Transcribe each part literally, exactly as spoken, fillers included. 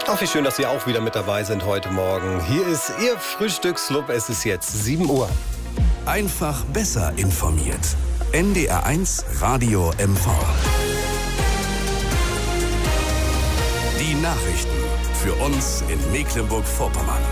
Ach, wie schön, dass Sie auch wieder mit dabei sind heute Morgen. Hier ist Ihr Frühstücksclub. Es ist jetzt sieben Uhr. Einfach besser informiert. N D R eins Radio M V. Die Nachrichten für uns in Mecklenburg-Vorpommern.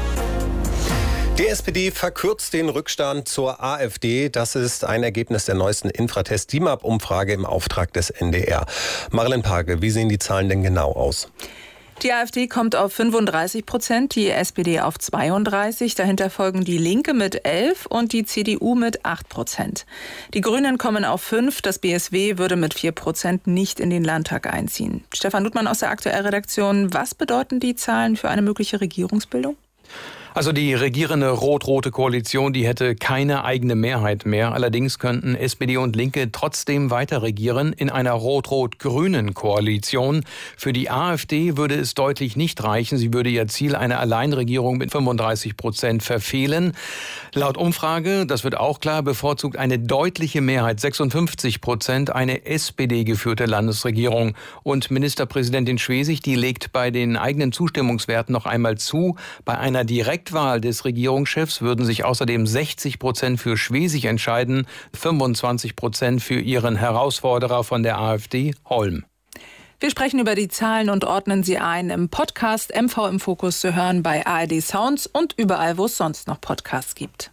Die S P D verkürzt den Rückstand zur AfD. Das ist ein Ergebnis der neuesten Infratest-D I M A P-Umfrage im Auftrag des N D R. Marilyn Page, wie sehen die Zahlen denn genau aus? Die AfD kommt auf fünfunddreißig Prozent, die S P D auf zweiunddreißig. Dahinter folgen die Linke mit elf und die C D U mit acht Prozent. Die Grünen kommen auf fünf. Das B S W würde mit vier Prozent nicht in den Landtag einziehen. Stefan Ludmann aus der Aktuell-Redaktion. Was bedeuten die Zahlen für eine mögliche Regierungsbildung? Also die regierende rot-rote Koalition, die hätte keine eigene Mehrheit mehr. Allerdings könnten S P D und Linke trotzdem weiter regieren in einer rot-rot-grünen Koalition. Für die AfD würde es deutlich nicht reichen. Sie würde ihr Ziel einer Alleinregierung mit fünfunddreißig Prozent verfehlen. Laut Umfrage, das wird auch klar, bevorzugt eine deutliche Mehrheit, sechsundfünfzig Prozent, eine S P D-geführte Landesregierung. Und Ministerpräsidentin Schwesig, die legt bei den eigenen Zustimmungswerten noch einmal zu. Bei einer direkten Wahl des Regierungschefs würden sich außerdem sechzig Prozent für Schwesig entscheiden, fünfundzwanzig Prozent für ihren Herausforderer von der AfD, Holm. Wir sprechen über die Zahlen und ordnen sie ein im Podcast M V im Fokus zu hören bei A R D Sounds und überall, wo es sonst noch Podcasts gibt.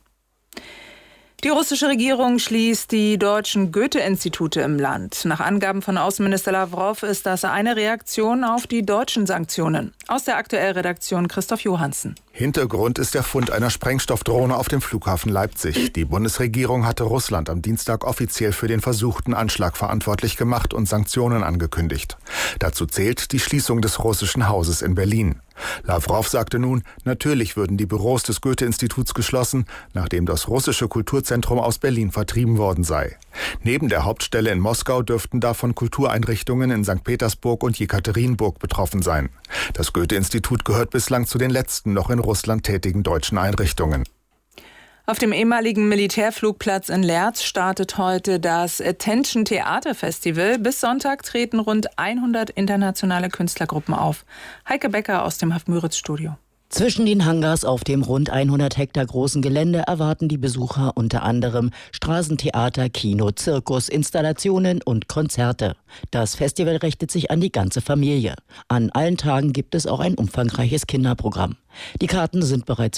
Die russische Regierung schließt die deutschen Goethe-Institute im Land. Nach Angaben von Außenminister Lawrow ist das eine Reaktion auf die deutschen Sanktionen. Aus der Aktuell-Redaktion Christoph Johansen. Hintergrund ist der Fund einer Sprengstoffdrohne auf dem Flughafen Leipzig. Die Bundesregierung hatte Russland am Dienstag offiziell für den versuchten Anschlag verantwortlich gemacht und Sanktionen angekündigt. Dazu zählt die Schließung des russischen Hauses in Berlin. Lawrow sagte nun, natürlich würden die Büros des Goethe-Instituts geschlossen, nachdem das russische Kulturzentrum aus Berlin vertrieben worden sei. Neben der Hauptstelle in Moskau dürften davon Kultureinrichtungen in Sankt Petersburg und Jekaterinburg betroffen sein. Das Goethe-Institut gehört bislang zu den letzten noch in Russland tätigen deutschen Einrichtungen. Auf dem ehemaligen Militärflugplatz in Leerz startet heute das Attention Theater Festival. Bis Sonntag treten rund hundert internationale Künstlergruppen auf. Heike Becker aus dem Haft-Müritz-Studio. Zwischen den Hangars auf dem rund hundert Hektar großen Gelände erwarten die Besucher unter anderem Straßentheater, Kino, Zirkus, Installationen und Konzerte. Das Festival richtet sich an die ganze Familie. An allen Tagen gibt es auch ein umfangreiches Kinderprogramm. Die Karten sind bereits